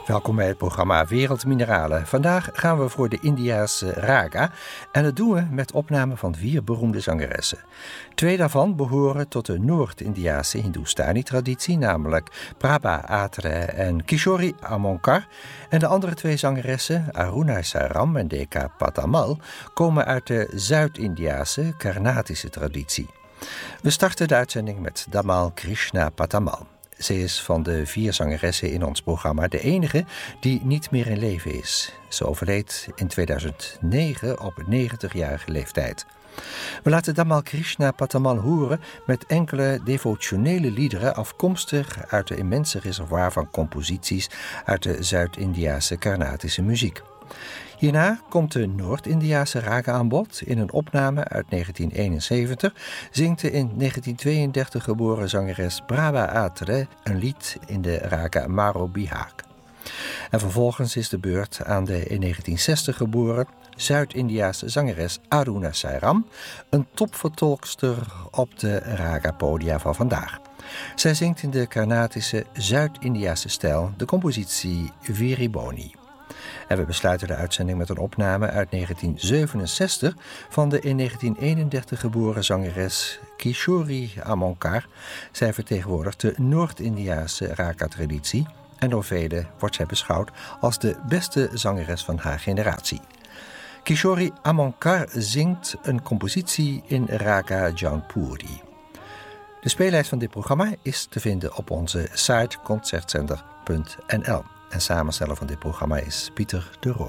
Welkom bij het programma Wereldmineralen. Vandaag gaan we voor de Indiase raga en dat doen we met opname van 4 beroemde zangeressen. 2 daarvan behoren tot de Noord-Indiase Hindustani-traditie, namelijk Prabha Atre en Kishori Amonkar. En de andere 2 zangeressen, Aruna Saram en Dekha Patamal, komen uit de Zuid-Indiase Karnatische traditie. We starten de uitzending met Damal Krishna Patamal. Ze is van de 4 zangeressen in ons programma de enige die niet meer in leven is. Ze overleed in 2009 op 90-jarige leeftijd. We laten Damal Krishna Patamal horen met enkele devotionele liederen afkomstig uit de immense reservoir van composities uit de Zuid-Indiase Karnatische muziek. Hierna komt de Noord-Indiase raga aan bod. In een opname uit 1971 zingt de in 1932 geboren zangeres Prabha Atre een lied in de raga Maro Bihag. En vervolgens is de beurt aan de in 1960 geboren Zuid-Indiase zangeres Aruna Saram, een topvertolkster op de raga-podia van vandaag. Zij zingt in de Karnatische Zuid-Indiase stijl de compositie Viriboni. En we besluiten de uitzending met een opname uit 1967 van de in 1931 geboren zangeres Kishori Amonkar. Zij vertegenwoordigt de Noord-Indiase raga-traditie en door velen wordt zij beschouwd als de beste zangeres van haar generatie. Kishori Amonkar zingt een compositie in raga Jaunpuri. De speellijst van dit programma is te vinden op onze site concertzender.nl. En samensteller van dit programma is Pieter de Roo.